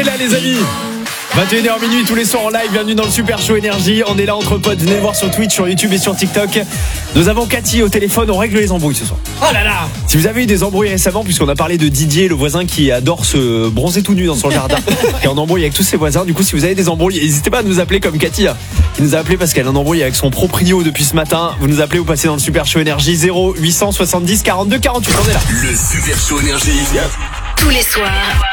Là les amis, 21h minuit tous les soirs en live, bienvenue dans le Super Show Énergie. On est là entre potes, venez voir sur Twitch, sur YouTube et sur TikTok. Nous avons Cathy au téléphone, on règle les embrouilles ce soir. Oh là là. Si vous avez eu des embrouilles récemment, puisqu'on a parlé de Didier, le voisin qui adore se bronzer tout nu dans son jardin et en embrouille avec tous ses voisins. Du coup, si vous avez des embrouilles, n'hésitez pas à nous appeler comme Cathy qui nous a appelé parce qu'elle a un embrouille avec son proprio depuis ce matin. Vous nous appelez ou passez dans le Super Show Énergie 0870 42 48. On est là. Le Super Show Énergie. Tous les soirs.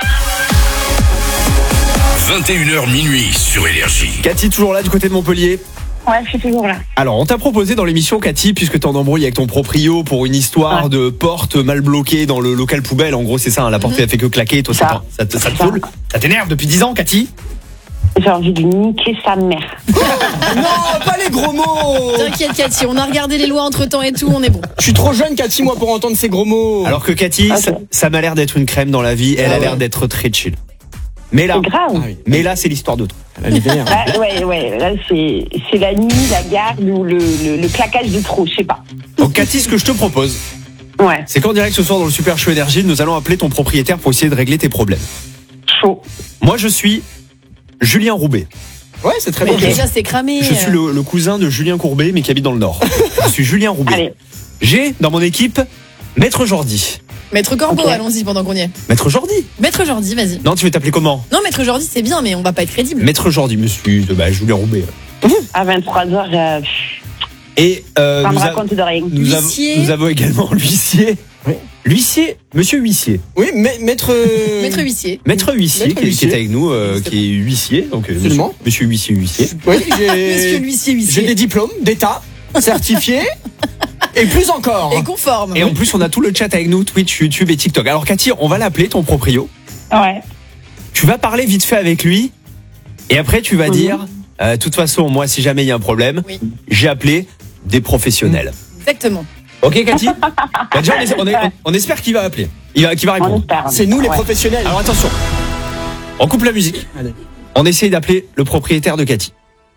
21h minuit sur Énergie. Cathy toujours là du côté de Montpellier. Ouais, je suis toujours là. Alors, on t'a proposé dans l'émission, Cathy, puisque t'es en embrouille avec ton proprio pour une histoire de porte mal bloquée dans le local poubelle. En gros, c'est ça, hein, la porte elle fait que claquer. Toi, ça te saoule. Ça t'énerve depuis 10 ans, Cathy? J'ai envie de niquer sa mère. Non, pas les gros mots. T'inquiète Cathy, on a regardé les lois entre temps et tout, on est bon. Je suis trop jeune, Cathy, moi, pour entendre ces gros mots. Alors que Cathy, ça m'a l'air d'être une crème dans la vie. Elle a l'air d'être très chill. Mais là, C'est grave. mais là, c'est l'histoire d'autre. Elle est vénère. Ouais, là, c'est la nuit, la garde ou le claquage de trop, je sais pas. Donc, Cathy, ce que je te propose, Ouais, c'est qu'en direct ce soir dans le Super Show Énergie, nous allons appeler ton propriétaire pour essayer de régler tes problèmes. chaud. Moi, je suis Julien Roubaix. Ouais, c'est très Mais bien. déjà c'est cramé. Je suis le cousin de Julien Courbet, mais qui habite dans le Nord. Je suis Julien Roubaix. Allez, J'ai dans mon équipe Maître Jordi. Maître Corbeau, Ok. allons-y pendant qu'on y est. Maître Jordi? Maître Jordi, vas-y. Non, tu veux t'appeler comment? Non, Maître Jordi c'est bien, mais on va pas être crédible. Maître Jordi, monsieur Julien Roubaix. à 23h, Et ça me raconte de rien. nous avons également l'huissier. Oui. L'huissier, monsieur huissier. Oui, maître. Maître huissier. Maître huissier, Maître qui huissier. est avec nous, qui est huissier. Donc, Absolument. monsieur huissier. Oui, Monsieur l'huissier, j'ai des diplômes d'État certifiés et plus encore. Et conforme. Et en plus, on a tout le chat avec nous, Twitch, YouTube et TikTok. Alors, Cathy, on va l'appeler, ton proprio. Ouais, Tu vas parler vite fait avec lui. Et après, tu vas dire, de toute façon, moi, si jamais il y a un problème, Oui. j'ai appelé des professionnels. Exactement. Ok, Cathy? Bah, déjà, on espère qu'il va appeler. Qu'il va on répondre. espère. C'est nous les Ouais. professionnels. Alors, attention. On coupe la musique. Allez. On essaye d'appeler le propriétaire de Cathy.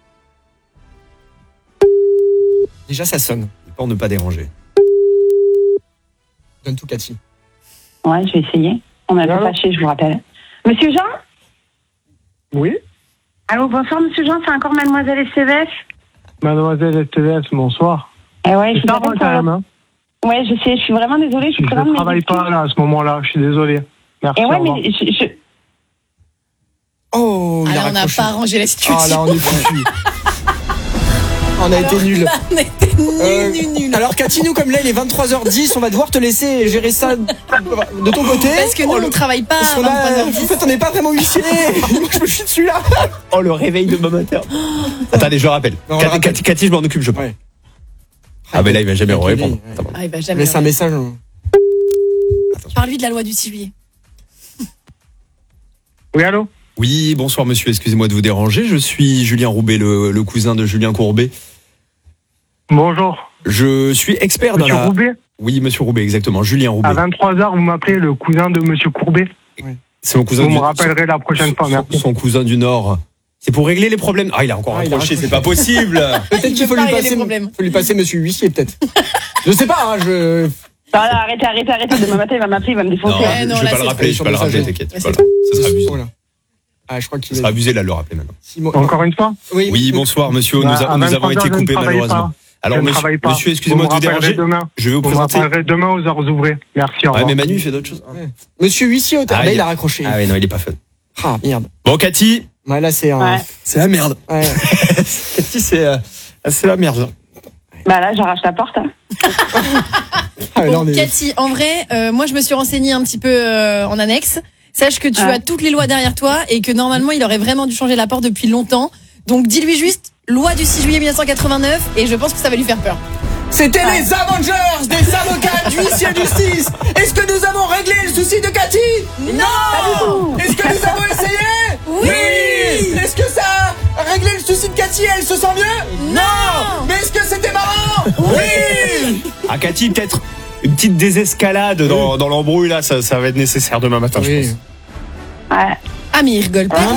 Déjà, ça sonne. Pour ne pas déranger. Donne tout, Cathy. Ouais, je vais essayer. On a pas fâché, je vous rappelle. Monsieur Jean? Oui, Allô, bonsoir, monsieur Jean, c'est encore mademoiselle STVF? mademoiselle STVS, bonsoir. Eh ouais, je C'est vous tard appelle quand même, hein. Ouais, je sais, je suis vraiment désolée, je suis Je vraiment ne travaille pas là à ce moment-là, je suis désolé. Merci. Et ouais, au revoir. mais Oh, il Ah a là, on n'a raccroché. pas arrangé la situation. Ah là, on est foutu. On a été nuls. On a été nul. Alors, Cathy, nous, comme là, il est 23h10, on va devoir te laisser gérer ça de ton côté. Parce que nous, on travaille pas Parce à qu'on a, en 23h10. fait, on n'est pas vraiment huissier. Moi, je me chie dessus là. Oh, le réveil de demain matin. Attendez, je rappelle. Non, on Cathy, rappelle. Cathy, je m'en occupe, je pense. Ouais. Ah, mais là, il va jamais Ouais. répondre. Ouais. Ah, il va jamais. Laisse un message. hein. Parle-lui de la loi du 6 juillet. Oui, allô? Oui, bonsoir monsieur, excusez-moi de vous déranger. Je suis Julien Roubaix, le cousin de Julien Courbet. Bonjour. Je suis expert dans Monsieur la... Roubaix, Oui, monsieur Roubaix, exactement. Julien Roubaix. à 23h, vous m'appelez le cousin de monsieur Courbet. C'est mon cousin Vous du... me rappellerez la prochaine fois, merci. Son cousin du Nord. C'est pour régler les problèmes. Ah, il a encore Ah, il a raccroché, raccroché. c'est pas possible. Peut-être Il qu'il peut faut lui pas régler passer, les problèmes. faut lui passer monsieur huissier, peut-être. Je sais pas, hein, je. Voilà, arrêtez. Demain matin, il va m'appeler, il va me Non, défoncer. Ouais, non, je vais là, pas le c'est rappeler, trop. je vais pas le rappeler, t'inquiète. Ouais, Voilà. c'est Ça sera abusé. Voilà. Ah, je crois qu'il Ça sera abusé là de le rappeler maintenant. Encore une fois? Oui, bonsoir monsieur, Bah, à nous avons 23h, été je ne coupés travaille malheureusement. pas. Alors Je ne travaille pas. monsieur, excusez-moi de vous me rappellerez déranger. demain. Je vais vous Vous me présenter. rappellerez demain aux heures ouvrées. Merci, au Ouais, revoir. mais Manu il fait d'autres choses. Monsieur huissier, au Ah, là, il- il a raccroché. Ah ouais, non, il est pas fun. Ah, merde. Bon, Cathy, Ouais, là, c'est un. Ouais. c'est la merde. Ouais. Cathy, c'est la merde. Bah là, j'arrache la porte. Hein. Ah, là, Bon, on est- Cathy, en vrai, moi je me suis renseignée un petit peu en annexe. Sache que tu Ouais. as toutes les lois derrière toi et que normalement il aurait vraiment dû changer la porte depuis longtemps. Donc dis-lui juste loi du 6 juillet 1989 et je pense que ça va lui faire peur. C'était les Avengers des avocats d'huissier de justice. Est-ce que nous avons réglé le souci de Cathy? Non. Est-ce que nous avons essayé? Oui. Est-ce que ça a réglé le souci de Cathy? Elle se sent mieux? Non. Mais est-ce que c'était marrant? Oui. Ah, Cathy, peut-être une petite désescalade dans l'embrouille là, ça va être nécessaire demain matin, je pense. Ouais. Ah mais il rigole pas.